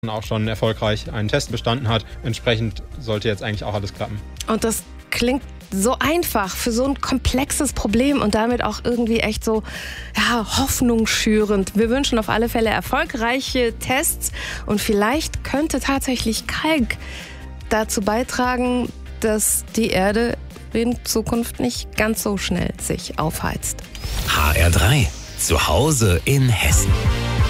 auch schon erfolgreich einen Test bestanden hat. Entsprechend sollte jetzt eigentlich auch alles klappen. Und das klingt so einfach für so ein komplexes Problem und damit auch irgendwie echt so hoffnungsschürend. Wir wünschen auf alle Fälle erfolgreiche Tests und vielleicht könnte tatsächlich Kalk dazu beitragen, dass die Erde in Zukunft nicht ganz so schnell sich aufheizt. HR3, zu Hause in Hessen.